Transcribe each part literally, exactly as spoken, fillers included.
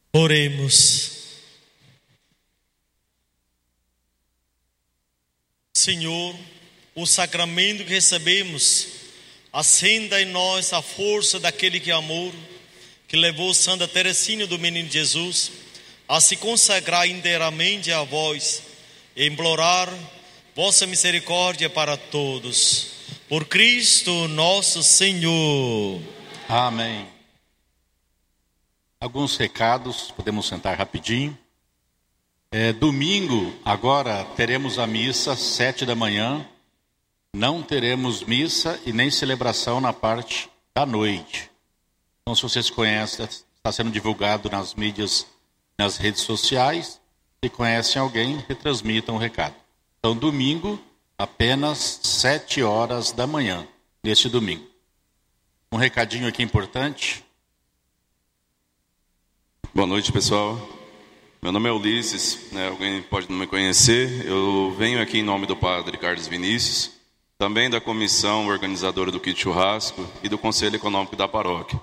Oremos. Senhor, o sacramento que recebemos acenda em nós a força daquele que é amor, que levou Santa Teresina do Menino Jesus a se consagrar inteiramente a vós e implorar vossa misericórdia para todos. Por Cristo nosso Senhor. Amém. Alguns recados, podemos sentar rapidinho. É, domingo, agora, teremos a missa às sete da manhã. Não teremos missa e nem celebração na parte da noite. Então, se vocês conhecem, está sendo divulgado nas mídias, nas redes sociais. Se conhecem alguém, retransmitam o recado. Então, domingo, apenas sete horas da manhã, neste domingo. Um recadinho aqui importante. Boa noite, pessoal. Meu nome é Ulisses, né? Alguém pode não me conhecer. Eu venho aqui em nome do Padre Carlos Vinícius, também da comissão organizadora do Kit Churrasco e do Conselho Econômico da Paróquia.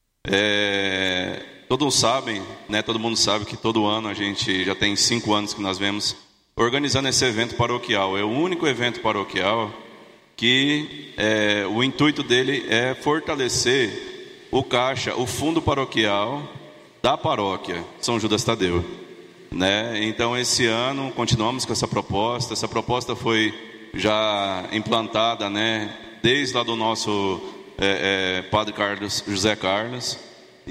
É... Todos sabem, né? Todo mundo sabe que todo ano, a gente já tem cinco anos que nós vemos organizando esse evento paroquial. É o único evento paroquial que é, o intuito dele é fortalecer o caixa, o fundo paroquial da paróquia São Judas Tadeu, né? Então esse ano continuamos com essa proposta. Essa proposta foi já implantada, né, desde lá do nosso é, é, Padre Carlos, José Carlos,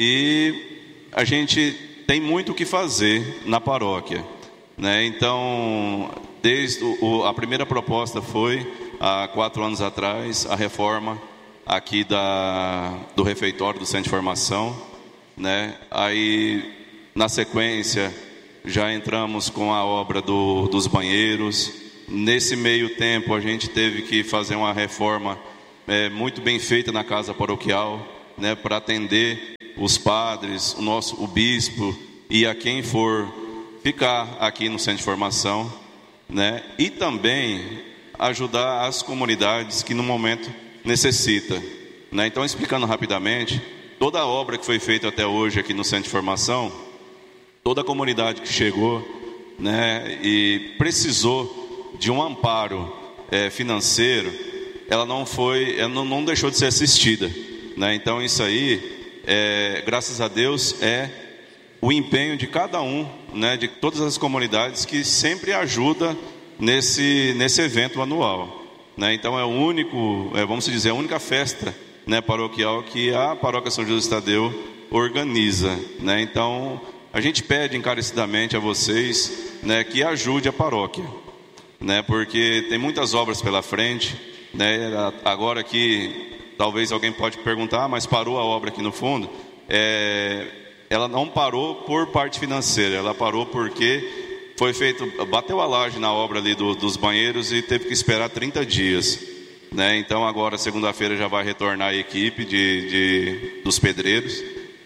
e a gente tem muito o que fazer na paróquia, né? Então desde o, a primeira proposta foi há quatro anos atrás a reforma aqui da, do refeitório do Centro de Formação, né? Aí na sequência já entramos com a obra do, dos banheiros. Nesse meio tempo a gente teve que fazer uma reforma é, muito bem feita na casa paroquial, né, para atender os padres, o nosso o bispo e a quem for ficar aqui no Centro de Formação, né? E também ajudar as comunidades que no momento necessita, né? Então, explicando rapidamente, toda a obra que foi feita até hoje aqui no Centro de Formação, toda a comunidade que chegou, né, e precisou de um amparo é, financeiro, ela não foi, ela não, não deixou de ser assistida, né? Então isso aí, é, graças a Deus, é o empenho de cada um, né, de todas as comunidades que sempre ajuda nesse, nesse evento anual, né? Então é o único, é, vamos dizer, a única festa, né, paroquial que a Paróquia São Judas Tadeu organiza, né? Então a gente pede encarecidamente a vocês, né, que ajude a paróquia, né, porque tem muitas obras pela frente, né? Agora que talvez alguém pode perguntar, ah, mas parou a obra aqui no fundo? É, ela não parou por parte financeira, ela parou porque foi feito, bateu a laje na obra ali do, dos banheiros e teve que esperar trinta dias, né? Então agora segunda-feira já vai retornar a equipe de, de, dos pedreiros.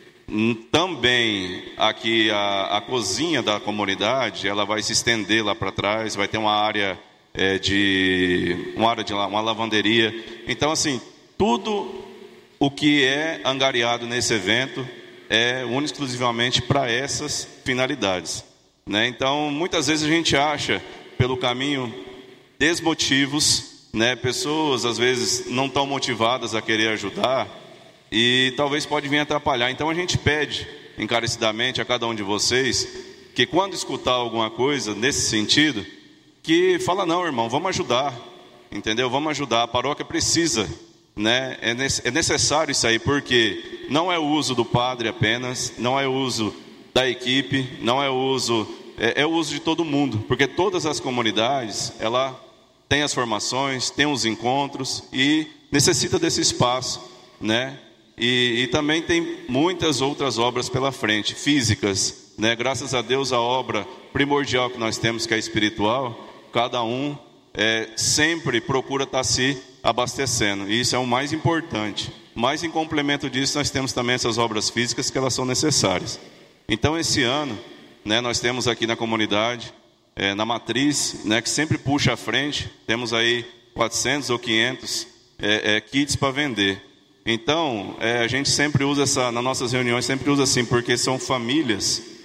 Também aqui a, a cozinha da comunidade, ela vai se estender lá para trás, vai ter uma área é, de uma área de uma lavanderia. Então assim, tudo o que é angariado nesse evento é único exclusivamente para essas finalidades, né? Então muitas vezes a gente acha pelo caminho desmotivos, né? Pessoas às vezes não tão motivadas a querer ajudar e talvez pode vir atrapalhar. Então a gente pede encarecidamente a cada um de vocês que quando escutar alguma coisa nesse sentido, que fala, não, irmão, vamos ajudar, entendeu? Vamos ajudar, a paróquia precisa, né? É, nesse, é necessário isso aí, porque não é o uso do padre apenas, não é o uso da equipe, não é o uso, é, é o uso de todo mundo, porque todas as comunidades, ela tem as formações, tem os encontros e necessita desse espaço, né? E, e também tem muitas outras obras pela frente, físicas, né? Graças a Deus a obra primordial que nós temos, que é espiritual, cada um é, sempre procura estar se abastecendo, e isso é o mais importante. Mas em complemento disso nós temos também essas obras físicas que elas são necessárias. Então esse ano, né, nós temos aqui na comunidade, é, na matriz, né, que sempre puxa à frente, temos aí quatrocentos ou quinhentos é, é, kits para vender. Então, é, a gente sempre usa essa, nas nossas reuniões, sempre usa assim, porque são famílias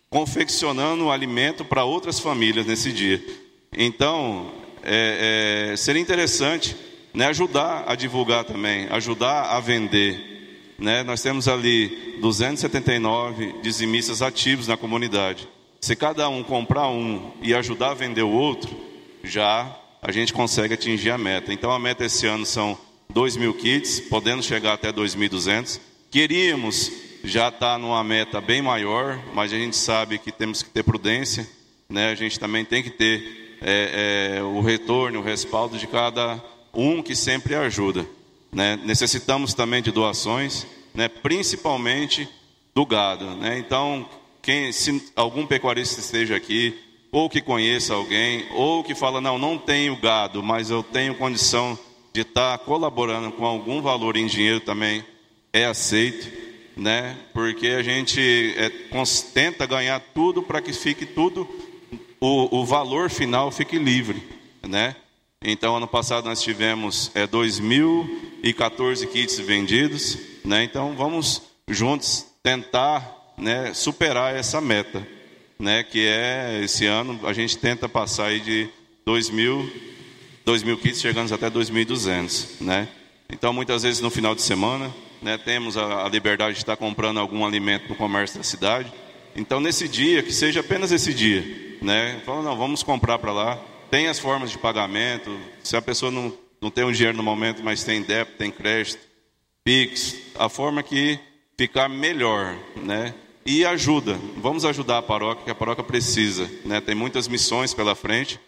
confeccionando um alimento para outras famílias nesse dia. Então, é, é, seria interessante, né, ajudar a divulgar também, ajudar a vender. Né? Nós temos ali duzentos e setenta e nove dizimistas ativos na comunidade. Se cada um comprar um e ajudar a vender o outro, já a gente consegue atingir a meta. Então a meta esse ano são dois mil kits, podendo chegar até dois mil e duzentos. Queríamos já estar numa meta bem maior, mas a gente sabe que temos que ter prudência, né? A gente também tem que ter é, é, o retorno, o respaldo de cada um que sempre ajuda. Né? Necessitamos também de doações, né? Principalmente do gado. Né? Então, quem, se algum pecuarista esteja aqui, ou que conheça alguém, ou que fala, não, não tenho gado, mas eu tenho condição de estar colaborando com algum valor em dinheiro também, é aceito, né? Porque a gente é, tenta ganhar tudo para que fique tudo, o, o valor final fique livre, né? Então, ano passado nós tivemos é, dois mil e quatorze kits vendidos, né? Então, vamos juntos tentar, né, superar essa meta, né? Que é, esse ano, a gente tenta passar aí de dois mil, dois mil kits, chegando até dois mil e duzentos, né? Então, muitas vezes no final de semana, né, temos a, a liberdade de estar comprando algum alimento no comércio da cidade. Então, nesse dia, que seja apenas esse dia, né? Fala, não, vamos comprar para lá. Tem as formas de pagamento. Se a pessoa não, não tem um dinheiro no momento, mas tem débito, tem crédito, Pix, a forma que ficar melhor, né? E ajuda. Vamos ajudar a paróquia, que a paróquia precisa, né? Tem muitas missões pela frente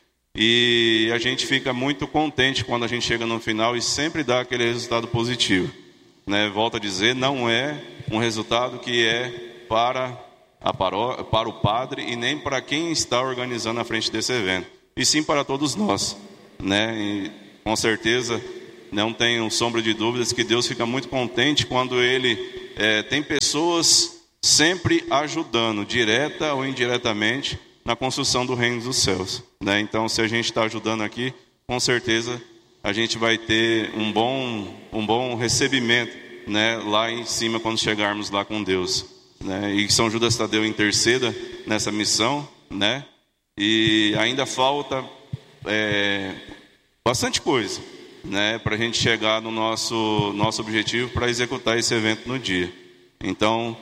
e a gente fica muito contente quando a gente chega no final e sempre dá aquele resultado positivo, né? Volto a dizer, não é um resultado que é para a paróquia, para o padre e nem para quem está organizando a frente desse evento, e sim para todos nós, né? E, com certeza, não tenho sombra de dúvidas que Deus fica muito contente quando Ele é, tem pessoas sempre ajudando, direta ou indiretamente, na construção do reino dos céus, né? Então, se a gente está ajudando aqui, com certeza a gente vai ter um bom, um bom recebimento, né, lá em cima quando chegarmos lá com Deus, né? E São Judas Tadeu interceda nessa missão, né? E ainda falta é, bastante coisa, né, para a gente chegar no nosso, nosso objetivo para executar esse evento no dia. Então,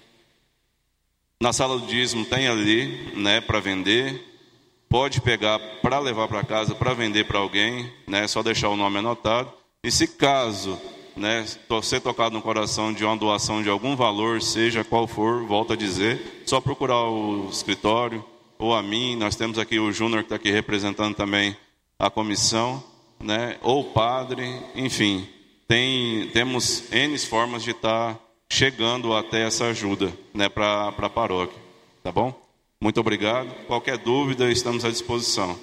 na sala do dízimo tem ali, né, para vender. Pode pegar para levar para casa, para vender para alguém, né, só deixar o nome anotado. E se caso, né, ser tocado no coração de uma doação de algum valor, seja qual for, volto a dizer, só procurar o escritório ou a mim. Nós temos aqui o Júnior que está aqui representando também a comissão, né, ou o padre, enfim, tem, temos N formas de estar chegando até essa ajuda, né, para a paróquia, tá bom? Muito obrigado. Qualquer dúvida, estamos à disposição.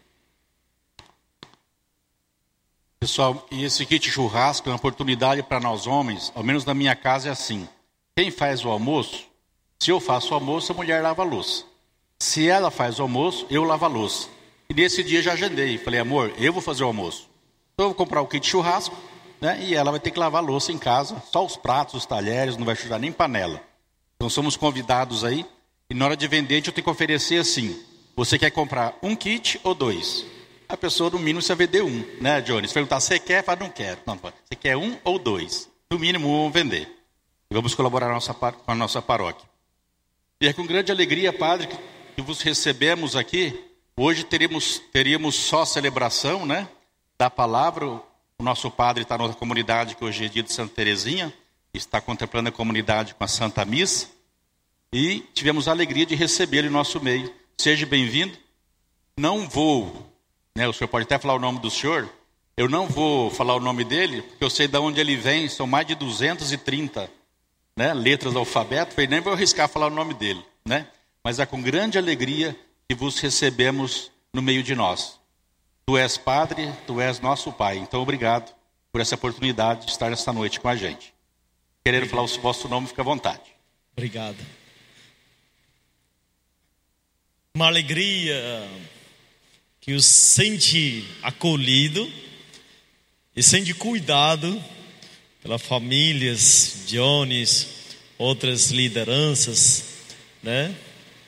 Pessoal, e esse kit churrasco é uma oportunidade para nós homens, ao menos na minha casa é assim. Quem faz o almoço, se eu faço o almoço, a mulher lava a louça. Se ela faz o almoço, eu lavo a louça. E nesse dia já agendei, falei, amor, eu vou fazer o almoço. Então eu vou comprar o kit churrasco, né, e ela vai ter que lavar a louça em casa, só os pratos, os talheres, não vai sujar nem panela. Então somos convidados aí, e na hora de vender a gente tem que oferecer assim, você quer comprar um kit ou dois? A pessoa no mínimo precisa vender um, né, Johnny? Se perguntar, você quer? Fala, não quero. Não, você quer um ou dois? No mínimo um vamos vender. E vamos colaborar nossa, com a nossa paróquia. E é com grande alegria, padre, que, que vos recebemos aqui. Hoje teremos, teríamos só celebração, né, da palavra. O nosso padre está na comunidade, que hoje é dia de Santa Teresinha, está contemplando a comunidade com a Santa Missa, e tivemos a alegria de recebê-lo em nosso meio. Seja bem-vindo. Não vou, né, o senhor pode até falar o nome do senhor, eu não vou falar o nome dele, porque eu sei de onde ele vem, são mais de duzentas e trinta, né, letras do alfabeto, eu nem vou arriscar falar o nome dele, né? Mas é com grande alegria que vos recebemos no meio de nós. Tu és padre, tu és nosso pai. Então, obrigado por essa oportunidade de estar esta noite com a gente. Querendo falar o vosso nome, fica à vontade. Obrigado. Uma alegria que os sente acolhido e sente cuidado pelas famílias, Jones, outras lideranças, né?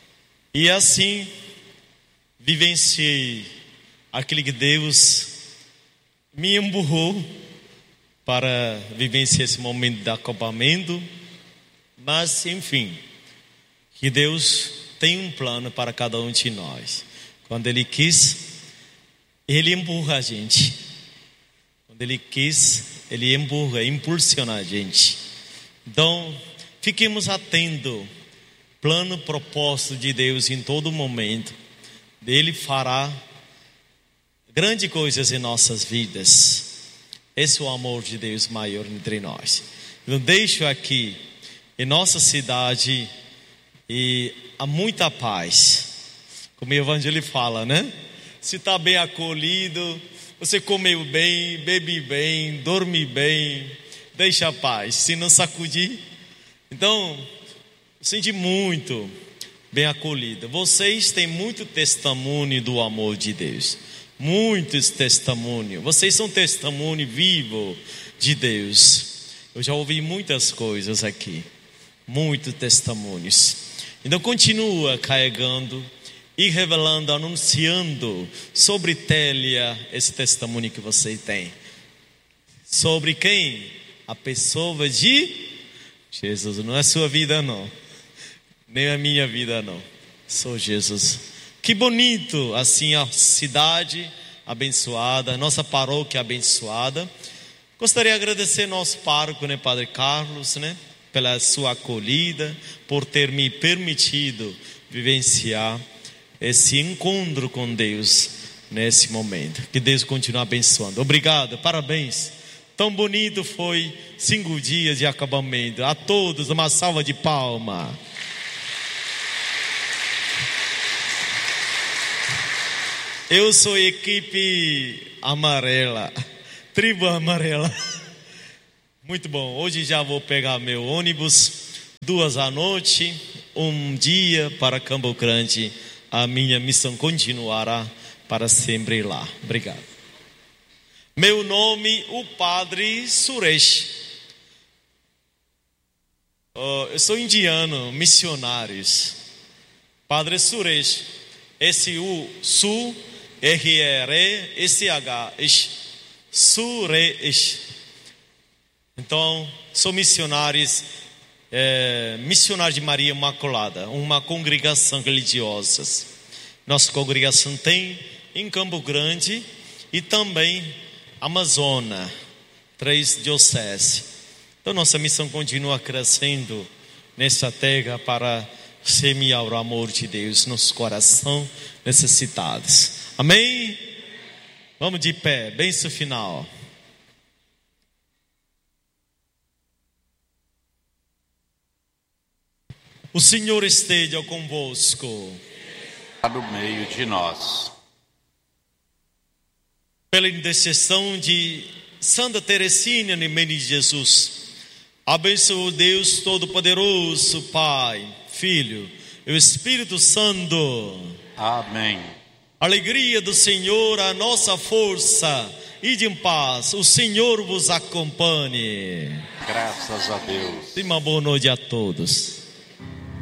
E assim vivenciei aquilo que Deus me empurrou para vivenciar esse momento de acampamento. Mas enfim, que Deus tem um plano para cada um de nós. Quando Ele quis, Ele empurra a gente. Quando Ele quis, Ele empurra, impulsiona a gente. Então, fiquemos atentos. Plano, propósito de Deus em todo momento. Ele fará grandes coisas em nossas vidas. Esse é o amor de Deus maior entre nós. Então, deixo aqui em nossa cidade e há muita paz. Como o Evangelho fala, né? Se está bem acolhido, você comeu bem, bebe bem, dorme bem, deixa a paz. Se não sacudir, então senti muito bem acolhido. Vocês têm muito testemunho do amor de Deus. Muitos testemunhos. Vocês são testemunho vivo de Deus. Eu já ouvi muitas coisas aqui. Muitos testemunhos. Então continua carregando e revelando, anunciando sobre telha esse testemunho que você tem. Sobre quem? A pessoa de Jesus. Não é sua vida não, nem a minha vida não. Sou Jesus. Que bonito assim a cidade abençoada, nossa paróquia abençoada. Gostaria de agradecer nosso pároco, né, Padre Carlos, né, pela sua acolhida, por ter me permitido vivenciar esse encontro com Deus nesse momento. Que Deus continue abençoando. Obrigado, parabéns. Tão bonito foi cinco dias de acabamento. A todos uma salva de palmas. Eu sou equipe amarela, tribo amarela. Muito bom. Hoje já vou pegar meu ônibus, duas à noite, um dia para Campo Grande. A minha missão continuará para sempre lá. Obrigado. Meu nome, o Padre Suresh. Uh, eu sou indiano, missionários. Padre Suresh. S U Su R E R S H Ish. Suresh. Então, sou missionários, é, missionário de Maria Imaculada, uma congregação religiosa. Nossa congregação tem em Campo Grande e também Amazonas, três dioceses. Então nossa missão continua crescendo nessa terra para semear o amor de Deus nos corações necessitados. Amém? Vamos de pé, bênção final. O Senhor esteja convosco. Está no meio de nós. Pela intercessão de Santa Teresina no nome de Jesus, abençoe o Deus Todo-Poderoso, Pai, Filho e o Espírito Santo. Amém. Alegria do Senhor, a nossa força, e de paz, o Senhor vos acompanhe. Graças a Deus. Uma boa noite a todos.